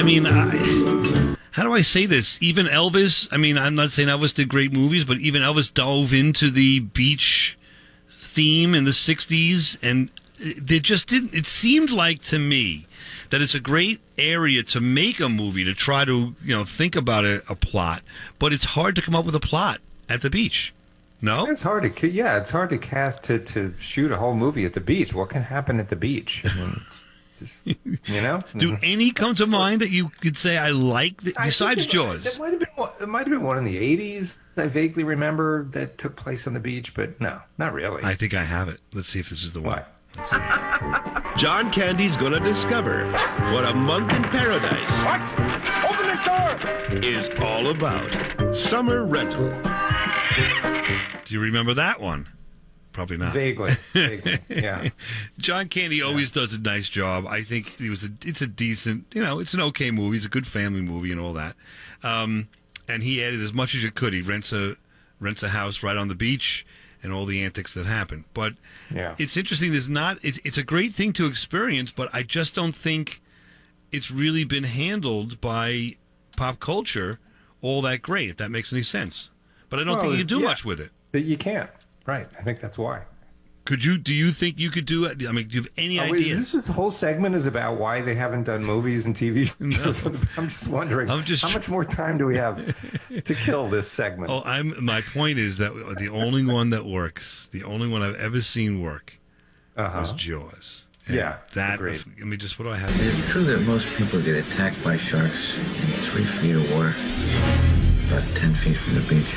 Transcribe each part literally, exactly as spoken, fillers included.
mean, I, how do I say this? Even Elvis, I mean, I'm not saying Elvis did great movies, but even Elvis dove into the beach theme in the sixties, and they just didn't, it seemed like to me that it's a great area to make a movie, to try to, you know, think about a, a plot, but it's hard to come up with a plot at the beach. No? It's hard to, ca- yeah, it's hard to cast, to, to shoot a whole movie at the beach. What can happen at the beach? I mean, it's just, you know? Do any come to mind that you could say, I like, the, I besides think it, Jaws? It might have been one, it might have been one in the eighties. I vaguely remember that took place on the beach, but no, not really. I think I have it. Let's see if this is the one. What? Let's see. John Candy's gonna discover what a month in paradise What? Open this door! is all about. Summer rental. Do you remember that one? Probably not. Vaguely, vaguely, yeah. John Candy always does a nice job. I think he was. A, it's a decent, you know, it's an okay movie. It's a good family movie and all that. Um, and he added as much as you could. He rents a rents a house right on the beach and all the antics that happen. But Yeah. it's interesting. There's not. It's it's a great thing to experience, but I just don't think it's really been handled by pop culture all that great. If that makes any sense. But I don't Well, think you can do yeah. much with it. That you can't. Right. I think that's why. Could you? Do you think you could do it? I mean, do you have any Oh, wait, idea? is this this whole segment is about why they haven't done movies and T V shows? No. I'm just wondering, I'm just how much more time do we have to kill this segment? Oh, I'm. My point is that the only one that works, the only one I've ever seen work, uh-huh. was Jaws. And Yeah, that. agreed. Let me just. What do I have? Is it true that most people get attacked by sharks in three feet of water, about ten feet from the beach?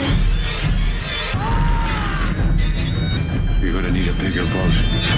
You're gonna need a bigger boat.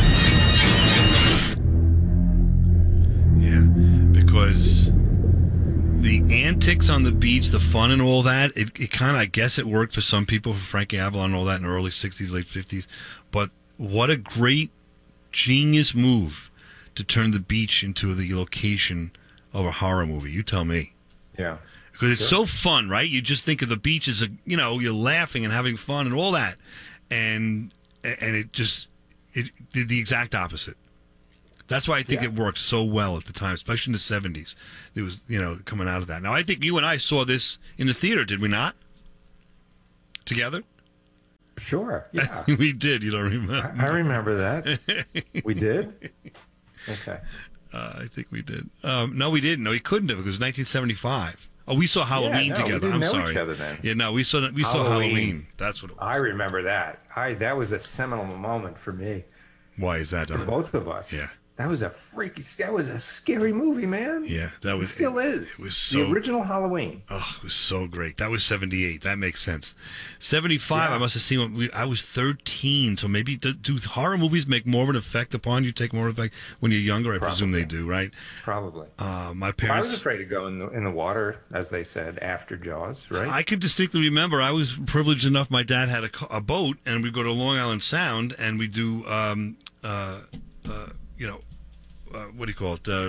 Yeah, because the antics on the beach, the fun and all that, it, it kind of, I guess it worked for some people, for Frankie Avalon and all that in the early sixties, late fifties. But what a great, genius move to turn the beach into the location of a horror movie. You tell me. Yeah. Because it's Sure. so fun, right? You just think of the beach as a, you know, you're laughing and having fun and all that. And and it just, it did the exact opposite. That's why I think Yeah. it worked so well at the time, especially in the seventies. It was, you know, coming out of that. Now, I think you and I saw this in the theater, did we not? Together? Sure. Yeah. We did. You don't remember? I, I remember that. We did? Okay. Uh, I think we did. Um, no, we didn't. No, we couldn't have. It was nineteen seventy-five. Oh, we saw Halloween no, we together. didn't I'm know sorry. each other then. Yeah, no, we saw we saw Halloween. Halloween. That's what it was. I remember that. I That was a seminal moment for me, Why is that? for Don? both of us. Yeah. That was a freaky, that was a scary movie, man. Yeah, that It was. still is. It was so. The original Halloween. Oh, it was so great. That was seventy-eight. That makes sense. seventy-five, Yeah. I must have seen when we, I was thirteen. So maybe do, do horror movies make more of an effect upon you, take more effect when you're younger? I presume they Probably. do, right? Probably. Uh, my I parents. was afraid to go in the, in the water, as they said, after Jaws, right? I could distinctly remember I was privileged enough. My dad had a, ca- a boat, and we'd go to Long Island Sound, and we do, um, uh, uh, you know, uh, what do you call it? Uh,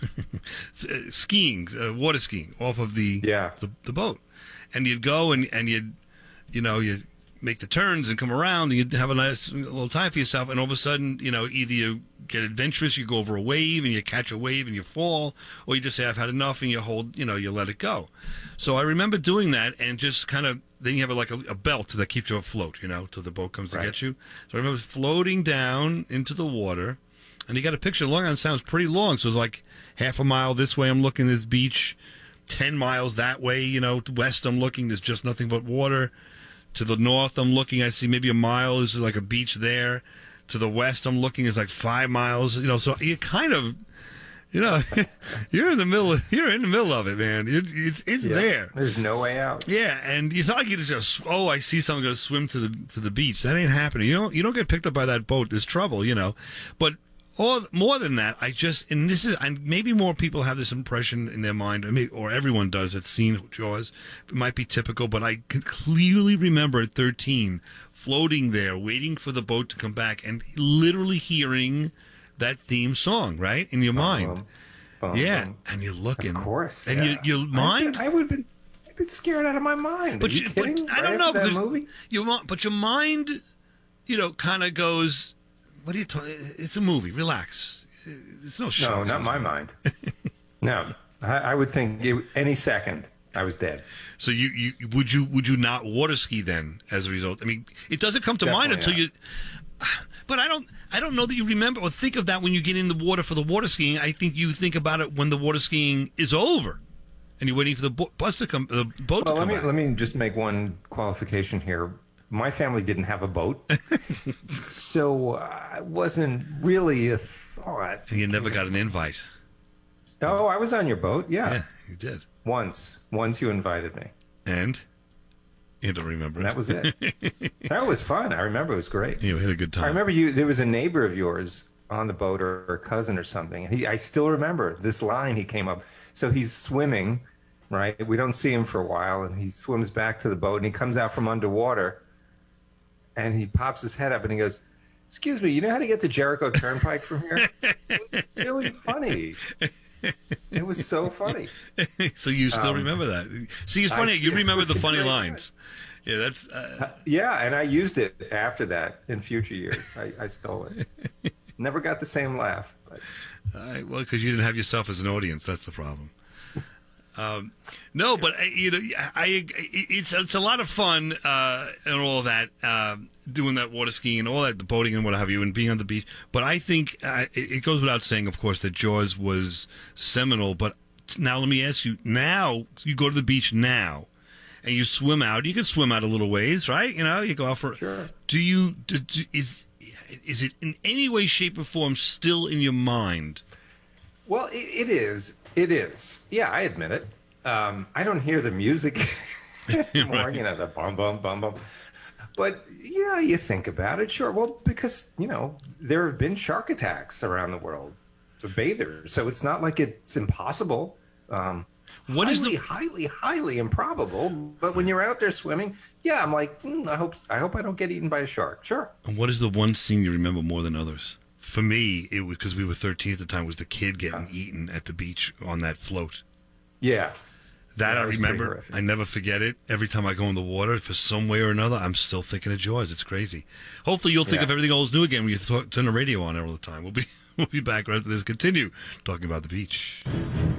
skiing, uh, water skiing off of the, Yeah. the the boat, and you'd go and and you'd, you know, you make the turns and come around, and you'd have a nice little time for yourself, and all of a sudden, you know, either you get adventurous, you go over a wave, and you catch a wave and you fall, or you just say I've had enough, and you hold, you know, you let it go. So I remember doing that, and just kind of then you have like a, a belt that keeps you afloat, you know, till the boat comes to Right. get you. So I remember floating down into the water. And you got a picture. Long Island Sound's pretty long, so it's like half a mile this way. I'm looking at this beach, ten miles that way. You know, west I'm looking. There's just nothing but water. To the north I'm looking. I see maybe a mile is like a beach there. To the west I'm looking is like five miles. You know, so you kind of, you know, you're in the middle. Of, you're in the middle of it, man. It, it's it's Yeah. there. There's no way out. Yeah, and it's not like you just oh, I see someone go swim to the to the beach. That ain't happening. You don't you don't get picked up by that boat. There's trouble, you know. But or more than that, I just and this is and maybe more people have this impression in their mind, or, maybe, or everyone does that's seen Jaws. It might be typical, but I can clearly remember at thirteen floating there, waiting for the boat to come back, and literally hearing that theme song right in your mind. Bum, bum, Yeah, bum. and you're looking, Of course. and yeah. your your mind. I would have been, I'd been scared out of my mind. But Are you, you- kidding? but I Right don't know, after that because movie? Your mi- but your mind, you know, kind of goes. What are you talking? It's a movie. Relax. It's no show. No, not my mind. No, I, I would think it, any second I was dead. So you, you would you would you not water ski then as a result? I mean, it doesn't come to mind until Definitely you. But I don't I don't know that you remember or think of that when you get in the water for the water skiing. I think you think about it when the water skiing is over, and you're waiting for the bu- bus to come, the boat Well, to let come me back. let me just make one qualification here. My family didn't have a boat, so I wasn't really a thought. And you never got an invite. Oh, I was on your boat. Yeah, Yeah, you did. once. Once you invited me. And you don't remember it. That was it. That was fun. I remember it was great. You had a good time. I remember you. There was a neighbor of yours on the boat, or, or a cousin or something. He, I still remember this line. He came up. So he's swimming, right? We don't see him for a while, and he swims back to the boat, and he comes out from underwater, and he pops his head up, and he goes, "Excuse me, you know how to get to Jericho Turnpike from here?" It was really funny. It was so funny. So you still Um, remember that? See, it's I funny. You still- remember it the was a funny great lines. Yeah, that's. Uh, Yeah, and I used it after that in future years. I, I stole it. Never got the same laugh. But I, well, because you didn't have yourself as an audience. That's the problem. Um, no, but I, you know, I, it's it's a lot of fun uh, and all that, um, doing that water skiing and all that, the boating and what have you, and being on the beach. But I think uh, it, it goes without saying, of course, that Jaws was seminal. But now let me ask you: now you go to the beach now, and you swim out. You can swim out a little ways, right? You know, you go out for. Sure. Do you? Do, do, is is it in any way, shape, or form still in your mind? Well, it, it is. It is. Yeah, I admit it. Um, I don't hear the music anymore, Right. you know, the bum, bum, bum, bum. But, yeah, you think about it. Sure. Well, because, you know, there have been shark attacks around the world to bathers. So it's not like it's impossible. Um, What is highly, the- highly, highly improbable. But when you're out there swimming, yeah, I'm like, mm, I hope, I hope I don't get eaten by a shark. Sure. And what is the one scene you remember more than others? For me, it was because we were thirteen at the time. Was the kid getting eaten at the beach on that float? Yeah. That Yeah, I it was pretty remember. horrific. I never forget it. Every time I go in the water, for some way or another, I'm still thinking of Jaws. It's crazy. Hopefully, you'll think Yeah. of everything else new again when you th- turn the radio on all the time. We'll be we'll be back right after this. Continue talking about the beach.